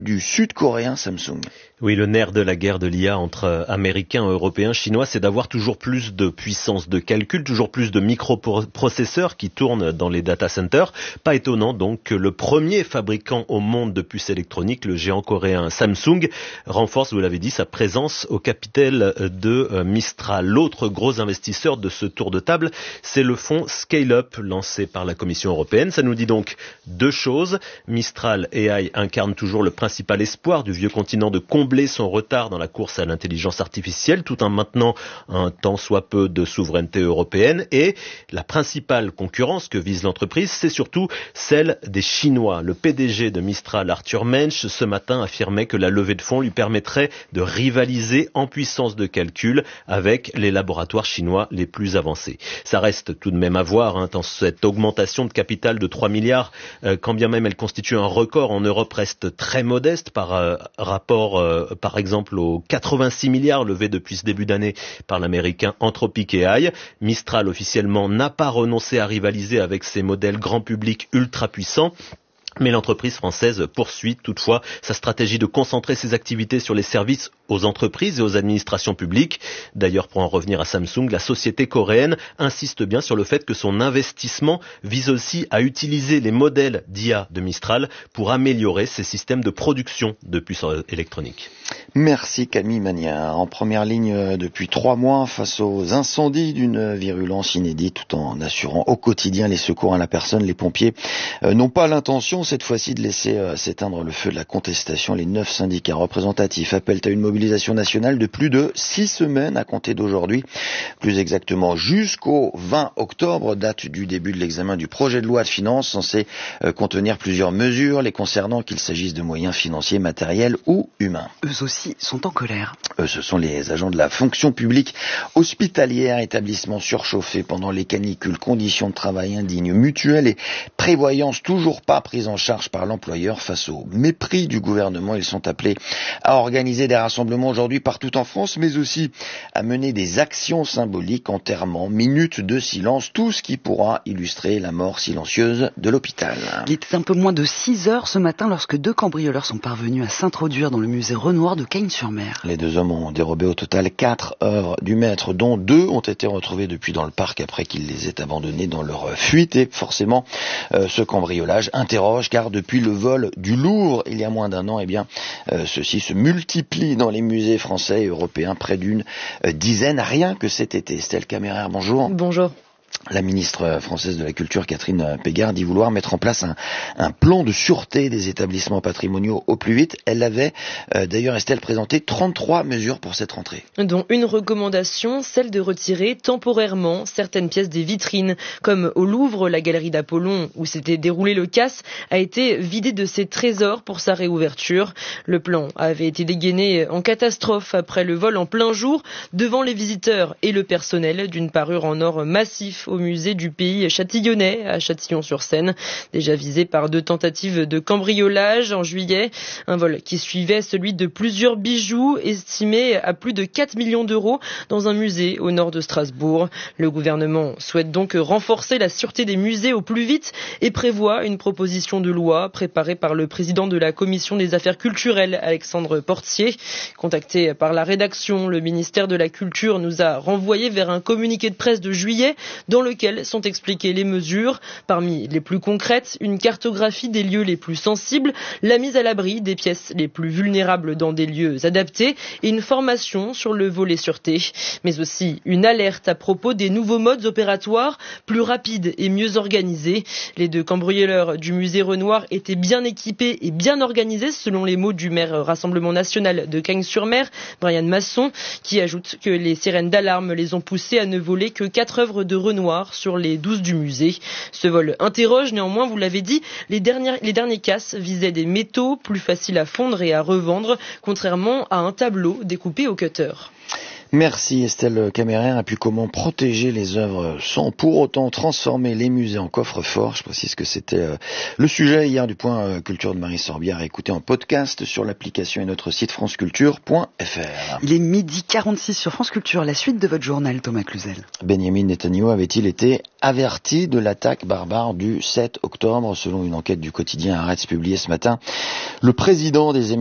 du sud-coréen Samsung. Oui, le nerf de la guerre de l'IA entre Américains, Européens, Chinois, c'est d'avoir toujours plus de puissance de calcul, toujours plus de microprocesseurs qui tournent dans les data centers. Pas étonnant donc que le premier fabricant au monde de puces électroniques, le géant coréen Samsung, renforce, vous l'avez dit, sa présence au capital de Mistral. L'autre gros investisseur de ce tour de table, c'est le fonds Scale-up lancé par la Commission européenne. Ça nous dit donc deux choses. Mistral AI incarne toujours le principal espoir du vieux continent de combler son retard dans la course à l'intelligence artificielle tout en maintenant un tant soit peu de souveraineté européenne, et la principale concurrence que vise l'entreprise, c'est surtout celle des Chinois. Le PDG de Mistral, Arthur Mensch, ce matin affirmait que la levée de fonds lui permettrait de rivaliser en puissance de calcul avec les laboratoires chinois les plus avancés. Ça reste tout de même à voir, tant cette augmentation de capital de 3 milliards, quand bien même elle constitue un record en Europe, reste très modeste par rapport par exemple aux 86 milliards levés depuis ce début d'année par l'américain Anthropic AI. Mistral officiellement n'a pas renoncé à rivaliser avec ses modèles grand public ultra puissants. Mais l'entreprise française poursuit toutefois sa stratégie de concentrer ses activités sur les services aux entreprises et aux administrations publiques. D'ailleurs, pour en revenir à Samsung, la société coréenne insiste bien sur le fait que son investissement vise aussi à utiliser les modèles d'IA de Mistral pour améliorer ses systèmes de production de puces électroniques. Merci Camille Magnard. En première ligne depuis 3 mois face aux incendies d'une virulence inédite, tout en assurant au quotidien les secours à la personne, les pompiers n'ont pas l'intention cette fois-ci de laisser s'éteindre le feu de la contestation. Les 9 syndicats représentatifs appellent à une mobilisation nationale de plus de 6 semaines à compter d'aujourd'hui, plus exactement jusqu'au 20 octobre, date du début de l'examen du projet de loi de finances censé contenir plusieurs mesures les concernant, qu'il s'agisse de moyens financiers, matériels ou humains. Eux aussi sont en colère. Ce sont les agents de la fonction publique hospitalière, établissements surchauffés pendant les canicules, conditions de travail indignes, mutuelles et prévoyance toujours pas prise en charge par l'employeur. Face au mépris du gouvernement, ils sont appelés à organiser des rassemblements aujourd'hui partout en France, mais aussi à mener des actions symboliques, enterrements, minutes de silence, tout ce qui pourra illustrer la mort silencieuse de l'hôpital. Il était un peu moins de 6 heures ce matin lorsque 2 cambrioleurs sont parvenus à s'introduire dans le musée Renoir de Cagnes-sur-Mer. Les 2 hommes ont dérobé au total 4 œuvres du maître, dont 2 ont été retrouvées depuis dans le parc après qu'ils les aient abandonnées dans leur fuite. Et forcément, ce cambriolage interroge, car depuis le vol du Louvre il y a moins d'1 an, ceci se multiplie dans les musées français et européens, près d'une dizaine rien que cet été. Estelle Caméraire, bonjour. Bonjour. La ministre française de la Culture, Catherine Pégard, dit vouloir mettre en place un plan de sûreté des établissements patrimoniaux au plus vite. Elle avait d'ailleurs, Estelle, présenté 33 mesures pour cette rentrée. Dont une recommandation, celle de retirer temporairement certaines pièces des vitrines. Comme au Louvre, la galerie d'Apollon, où s'était déroulé le casse, a été vidée de ses trésors pour sa réouverture. Le plan avait été dégainé en catastrophe après le vol en plein jour devant les visiteurs et le personnel d'une parure en or massif au musée du pays châtillonnais à Châtillon-sur-Seine, déjà visé par 2 tentatives de cambriolage en juillet. Un vol qui suivait celui de plusieurs bijoux estimés à plus de 4 millions d'euros dans un musée au nord de Strasbourg. Le gouvernement souhaite donc renforcer la sûreté des musées au plus vite et prévoit une proposition de loi préparée par le président de la commission des affaires culturelles, Alexandre Portier. Contacté par la rédaction, le ministère de la Culture nous a renvoyé vers un communiqué de presse de juillet dans lequel sont expliquées les mesures. Parmi les plus concrètes, une cartographie des lieux les plus sensibles, la mise à l'abri des pièces les plus vulnérables dans des lieux adaptés et une formation sur le volet sûreté. Mais aussi une alerte à propos des nouveaux modes opératoires plus rapides et mieux organisés. Les 2 cambrioleurs du musée Renoir étaient bien équipés et bien organisés selon les mots du maire Rassemblement National de Cagnes-sur-Mer, Brian Masson, qui ajoute que les sirènes d'alarme les ont poussés à ne voler que 4 œuvres de Renoir sur les 12 du musée. Ce vol interroge néanmoins, vous l'avez dit, les derniers casses visaient des métaux plus faciles à fondre et à revendre, contrairement à un tableau découpé au cutter. Merci Estelle Caméraire. Et puis comment protéger les œuvres sans pour autant transformer les musées en coffre-fort. Je précise que c'était le sujet hier du point culture de Marie Sorbière à écouter en podcast sur l'application et notre site franceculture.fr. Il est 12h46 sur France Culture. La suite de votre journal, Thomas Cluzel. Benjamin Netanyahu avait-il été averti de l'attaque barbare du 7 octobre selon une enquête du quotidien Haaretz publiée ce matin? Le président des